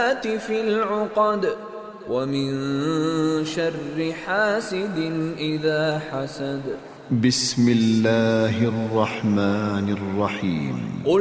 في العقد ومن شر حاسد إذا حسد. بسم الله الرحمن الرحيم.